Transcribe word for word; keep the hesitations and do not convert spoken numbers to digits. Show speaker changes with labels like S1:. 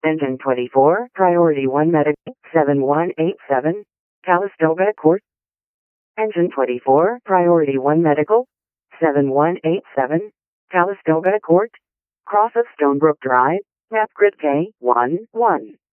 S1: Engine twenty-four, Priority one Medical, seven one eight seven, Calistoga Court. Engine twenty-four, Priority one Medical, seven one eight seven, Calistoga Court. Cross of Stonebrook Drive, map grid K one one.